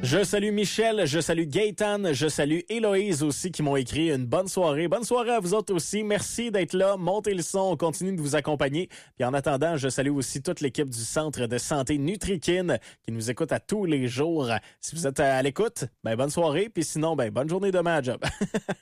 Je salue Michel, je salue Gaëtan, je salue Héloïse aussi qui m'ont écrit une bonne soirée. Bonne soirée à vous autres aussi. Merci d'être là. Montez le son, on continue de vous accompagner. Puis en attendant, je salue aussi toute l'équipe du Centre de santé Nutrikin qui nous écoute à tous les jours. Si vous êtes à l'écoute, ben bonne soirée. Puis sinon, ben bonne journée demain à job.